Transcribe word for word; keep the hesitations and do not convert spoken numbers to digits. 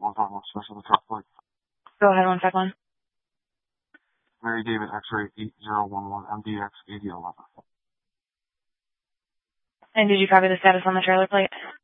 one five one special the truck plate. Go ahead, one five one. Mary David X-ray eight zero one one M D X eighty eleven. And did you copy the status on the trailer plate?